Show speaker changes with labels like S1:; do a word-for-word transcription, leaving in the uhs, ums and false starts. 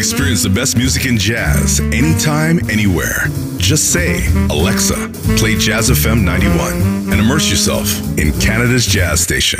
S1: Experience the best music in jazz anytime, anywhere. Just say, Alexa, play Jazz F M ninety-one and immerse yourself in Canada's jazz station.